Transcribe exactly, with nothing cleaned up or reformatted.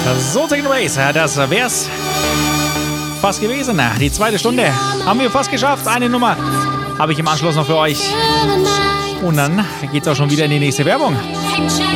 So, Techno Bass, das wär's fast gewesen. Die zweite Stunde haben wir fast geschafft. Eine Nummer habe ich im Anschluss noch für euch. Und dann geht's auch schon wieder in die nächste Werbung.